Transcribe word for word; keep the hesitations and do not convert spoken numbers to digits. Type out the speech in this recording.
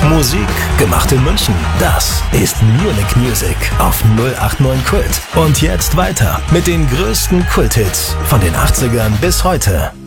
Musik gemacht in München. Das ist Munich Music auf null acht neun Kult. Und jetzt weiter mit den größten Kulthits von den achtzigern bis heute.